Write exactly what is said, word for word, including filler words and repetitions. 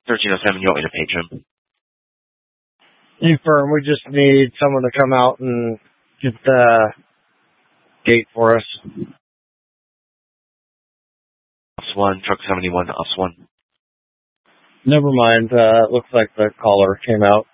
thirteen oh seven, you want me to page him? You firm, we just need someone to come out and get the gate for us. Ops one, truck seventy-one, Ops one. Never mind, uh, looks like the caller came out.